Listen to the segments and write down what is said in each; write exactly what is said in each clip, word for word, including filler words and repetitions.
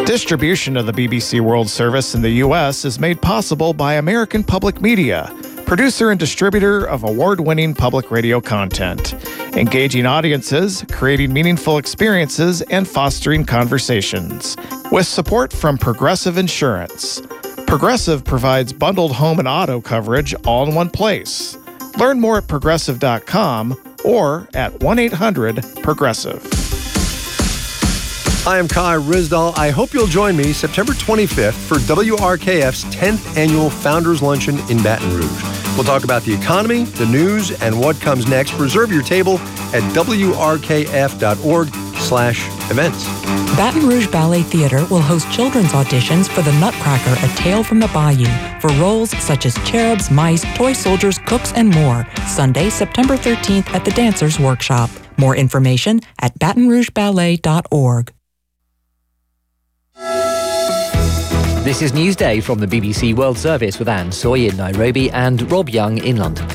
Distribution of the B B C World Service in the U S is made possible by American Public Media, producer and distributor of award-winning public radio content, engaging audiences, creating meaningful experiences, and fostering conversations. With support from Progressive Insurance. Progressive provides bundled home and auto coverage all in one place. Learn more at progressive dot com or at one eight hundred progressive. I am Kai Rizdal. I hope you'll join me September twenty-fifth for W R K F's tenth Annual Founders Luncheon in Baton Rouge. We'll talk about the economy, the news, and what comes next. Reserve your table at W R K F dot org slash events. Baton Rouge Ballet Theatre will host children's auditions for The Nutcracker, A Tale from the Bayou, for roles such as cherubs, mice, toy soldiers, cooks, and more. Sunday, September thirteenth at the Dancers Workshop. More information at baton rouge ballet dot org. This is Newsday from the B B C World Service with Anne Soy in Nairobi and Rob Young in London.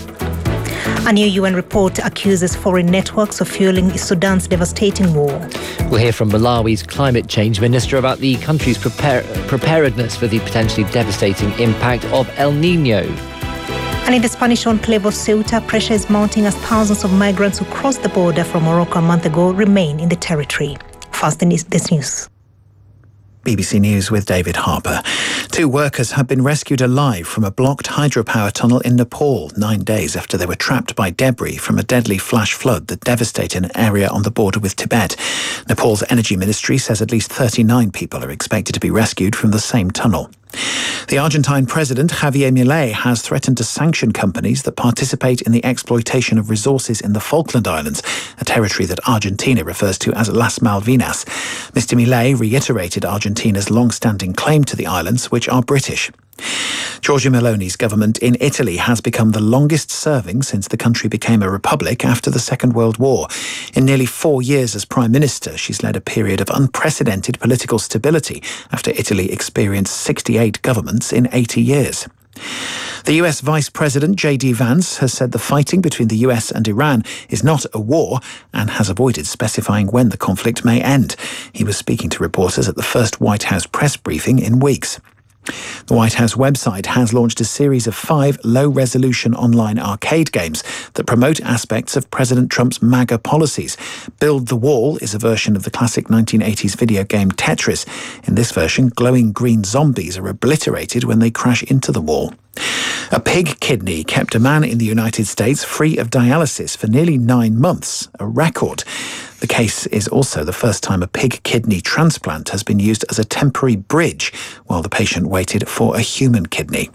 A new U N report accuses foreign networks of fueling Sudan's devastating war. We'll hear from Malawi's climate change minister about the country's prepare- preparedness for the potentially devastating impact of El Nino. And in the Spanish enclave of Ceuta, pressure is mounting as thousands of migrants who crossed the border from Morocco a month ago remain in the territory. First in this news. B B C News with David Harper. Two workers have been rescued alive from a blocked hydropower tunnel in Nepal nine days after they were trapped by debris from a deadly flash flood that devastated an area on the border with Tibet. Nepal's energy ministry says at least thirty-nine people are expected to be rescued from the same tunnel. The Argentine president, Javier Milei, has threatened to sanction companies that participate in the exploitation of resources in the Falkland Islands, a territory that Argentina refers to as Las Malvinas. Mister Milei reiterated Argentina's long-standing claim to the islands, which are British. Giorgia Meloni's government in Italy has become the longest serving since the country became a republic after the Second World War. In nearly four years as Prime Minister, she's led a period of unprecedented political stability after Italy experienced sixty-eight governments in eighty years. The U S Vice President J D Vance has said the fighting between the U S and Iran is not a war and has avoided specifying when the conflict may end. He was speaking to reporters at the first White House press briefing in weeks. The White House website has launched a series of five low-resolution online arcade games that promote aspects of President Trump's MAGA policies. Build the Wall is a version of the classic nineteen eighties video game Tetris. In this version, glowing green zombies are obliterated when they crash into the wall. A pig kidney kept a man in the United States free of dialysis for nearly nine months, a record. The case is also the first time a pig kidney transplant has been used as a temporary bridge while the patient waited for a human kidney.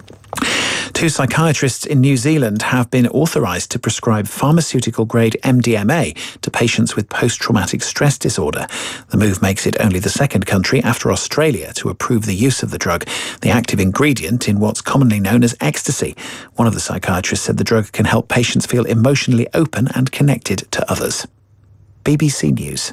Two psychiatrists in New Zealand have been authorised to prescribe pharmaceutical-grade M D M A to patients with post-traumatic stress disorder. The move makes it only the second country after Australia to approve the use of the drug, the active ingredient in what's commonly known as ecstasy. One of the psychiatrists said the drug can help patients feel emotionally open and connected to others. B B C News.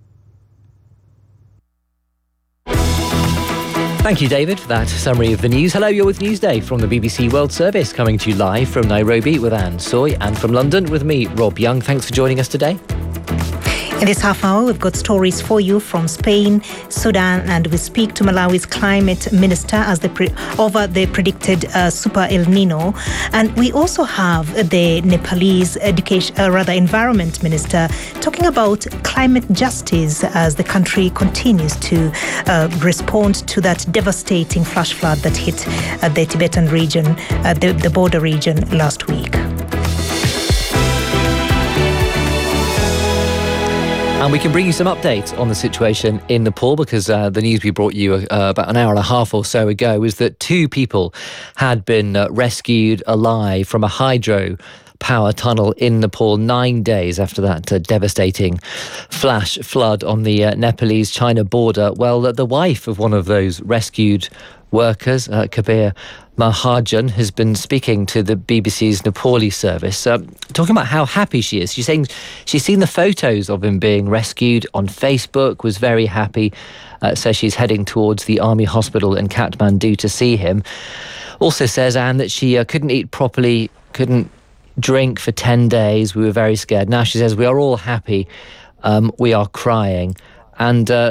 Thank you, David, for that summary of the news. Hello, you're with Newsday from the B B C World Service, coming to you live from Nairobi with Anne Soy and from London with me, Rob Young. Thanks for joining us today. In this half hour, we've got stories for you from Spain, Sudan, and we speak to Malawi's climate minister as they pre- over the predicted uh, Super El Nino. And we also have the Nepalese education, uh, rather environment minister talking about climate justice as the country continues to uh, respond to that devastating flash flood that hit uh, the Tibetan region, uh, the, the border region last week. And we can bring you some updates on the situation in Nepal because uh, the news we brought you uh, about an hour and a half or so ago is that two people had been uh, rescued alive from a hydro power tunnel in Nepal nine days after that uh, devastating flash flood on the uh, Nepalese-China border. Well, uh, the wife of one of those rescued workers, uh, Kabir Mahajan, has been speaking to the B B C's Nepali service, uh, talking about how happy she is. She's saying she's seen the photos of him being rescued on Facebook, was very happy, uh, says she's heading towards the army hospital in Kathmandu to see him. Also says, Anne, that she uh, couldn't eat properly, couldn't drink for ten days. We were very scared. Now she says, we are all happy. Um, we are crying. And uh,